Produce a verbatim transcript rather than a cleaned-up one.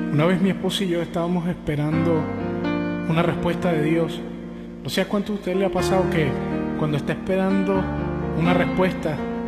Una vez mi esposa y yo estábamos esperando una respuesta de Dios. No sé a cuánto a usted le ha pasado que cuando está esperando una respuesta